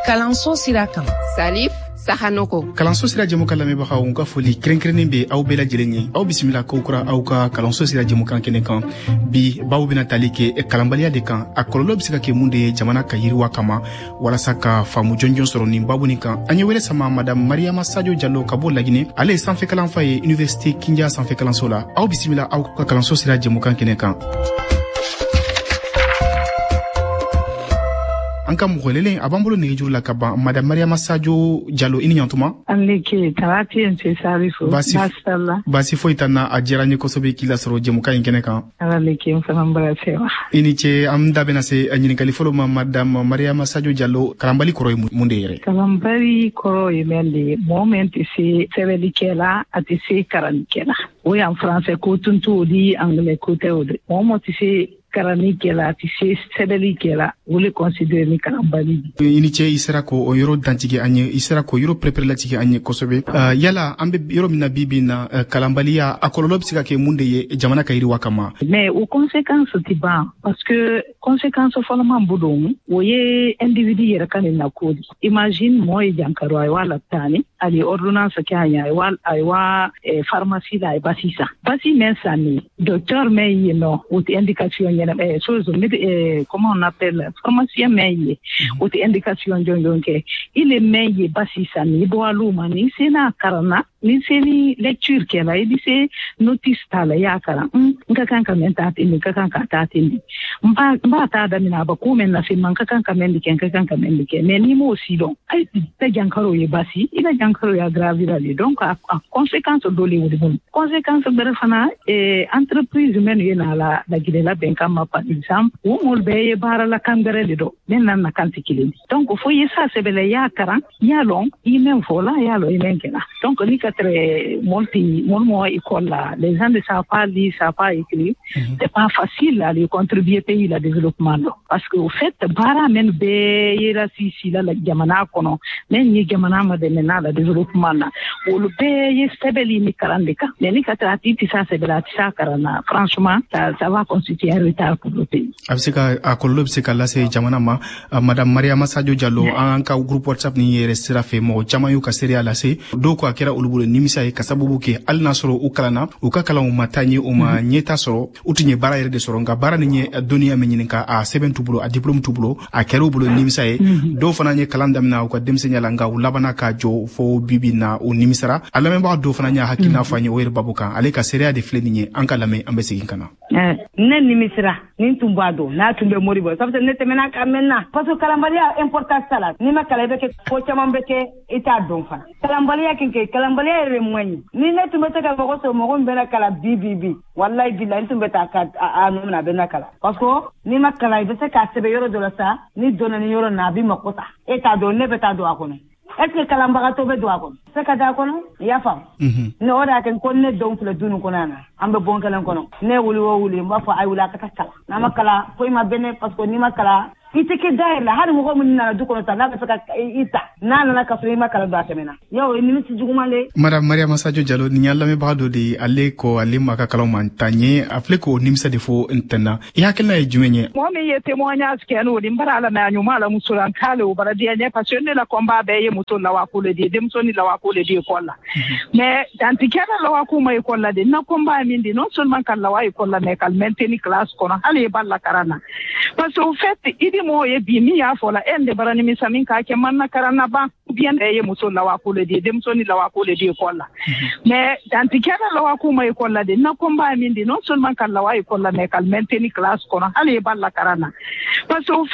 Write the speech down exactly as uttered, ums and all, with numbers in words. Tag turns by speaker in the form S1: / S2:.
S1: kalanso sira kan.
S2: Salif Sahanoko.
S3: Kalanso sira jemu kala me baka unka foli krenkrenen be aw bela jelenye aw bismillah ko kura aw ka kalanso sira jemu kan kene kan bi bawo bina talike e kalambaliya de kan akololo bisika ke munde jamana ka yiriwa kama wala saka famu jonjon soro ni babu ni kan anye wele sama madame Mariama Sadio Diallo kabo lagine ale sanfe kalan faye université Kindia sanfe kalanso la aw bismillah aw ka kalanso sira jemu kan kene kan. Anka mugolele abambolo ni juru la kaba madame Mariama Sadio Diallo ini yantuma
S4: anleke tarati ente sarifu basalla
S3: basi fo itana ajira ni kosobe kila soro jemu kan kene kan
S4: anleke mfambara sewa
S3: ini che amda benase anyini kalifolo ma madame Mariama Sadio Diallo kalambali koroy munde yere
S4: kalambali koroy mende moment si seveli kela ati si karanikela o ya en français ko tuntu di anglais ko teode moment si karani kela ti se sebeli kela wole considérer ni kalambali
S3: ini che isera ko o yoro dantike anye isera ko yoro prepare la tike anye kosobe uh, yala ambe yoro mina bibi na uh, kalambali ya akololo bisika ke munde ye jamana ka yiri wakama
S4: mais aux conséquences tiba parce que conséquences follement budum woye individu yera kan na kodi imagine moy jankaro ay wala tani ali ordonnance kanya ay wal ay wa eh, pharmacie la basisa basi mensani docteur mais no with indication eh, chose eh, comment on appelle pharmacien mais ou des indications jonjonke il est mais basisa ni bo aluma ni sena karana ni seni lecture kela il dit notice tala ya kara nka kan kan tati ni kan kan tati ni mba mba ta da mina ba ko men na se man kan kan men diken kan kan men diken mais ni mo aussi donc ay ta jankaro ye basi ila jankaro ya gravira li donc a, a conséquence do li wudi bon conséquence bere fana eh, entreprise men yena la la gidela ben kam par exemple wo mol be bara la kangare li do men nan na kan tikili donc fo yesa se bele ya kara ya long i men fola ya lo i men kena donc ni ka très multi mon école là les gens ne savent pas lire savent pas écrire mm-hmm. C'est pas facile à les contribuer pays la développement là parce que au fait bara men be yera si si la jamana kono men ni jamana ma de mena la développement là ou le be stabilité ni karandika mais ni ka trati ti sa se bela ti sa karana franchement ça ça va constituer un retard pour le pays
S3: abseka akollo abseka la se jamana ma uh, madame Mariama Sadio Diallo an ka groupe WhatsApp ni yere sera fe mo jama yu ka seria la se do ko akera ulubule nimisa e kasabubu ke al nasoro ukalana ukakala umatanye uma nyeta soro utinye bara yere de soro nga bara ni dunia menyininka a seven tubulo a diplôme tubulo a kero bulo nimisa e do fana nye kalanda mina ko demsenya la nga ulabana ka jo fo bibi na o nimisara ala memba do fana nya hakina fanye o yere babuka ale ka seria de fleni nye anka lame ambesi kinkana
S5: eh ne nimisara nin tumbado na tumbe moribo sabte ne temena ka menna parce que kalambalia important salat ni makala beke ko chamambeke ita donfa kalambalia kinke kalambalia re mwani ni ne tumbe ka ko so mo mbena kala bibibi wallahi billahi tumbe ta ka anu na bena kala parce que ni makala bese ka sebe yoro do la sa ni dona ni yoro na bi makota eta do ne beta do akono est-ce que kalambara to be do akono se ka da akono ya fam ne ora ken ko ne don fle dunu konana ambe bon kala kono ne wuli wo wuli mba fa ay wula ka kala na makala ko ma bene parce que ni makala iteke daira har mo ko mun na du ko ta na ka ita na na ka fle makala do atemena yo ni mi ci jugumale
S3: madame Mariama Sadio Diallo ni yalla me baado de ale ko ale maka kala man tanye afle ko nimsa defo intana ya kala e jumenye
S4: mo me ye témoignage ke no di mbara la na nyuma la musulan kale o bara di ne parce que la combat be ye musul la wa ko le di dem soni la wa ko le di ko la mais tantikana la wa ko mai ko la de na combat min di non seulement kan la wa ko la mais kal maintenir classe ko na ale balla karana parce que au fait idi mo ye bi mi ya fola ende barani mi samin ka ke manna karana ba bien e ye muso la wa ko le di dem soni la wa ko le di ko la mais tantikana la wa ko mai ko la de na combat min di non seulement kan la wa ko la mais kal maintenir classe ko na ale balla karana parce que